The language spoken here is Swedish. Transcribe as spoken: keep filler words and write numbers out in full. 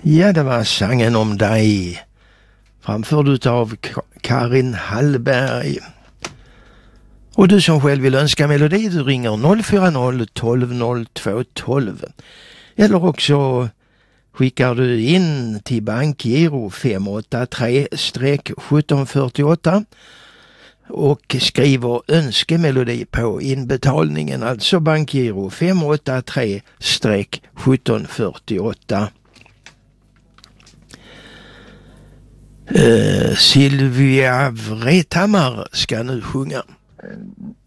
Ja, det var Sangen om dig, framförd av Karin Hallberg. Och du som själv vill önska melodi, du ringer noll fyra noll tolv noll två tolv. Eller också skickar du in till bankgiro fem åtta tre sjutton fyrtioåtta och skriver önskemelodi på inbetalningen, alltså bankgiro fem åtta tre sjutton fyrtioåtta. Uh, Sylvia Vrethammar ska nu sjunga.